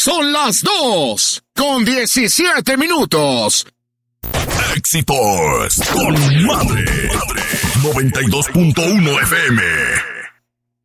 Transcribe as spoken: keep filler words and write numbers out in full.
Son las dos con diecisiete minutos. Éxitos con Madre. noventa y dos punto uno F M.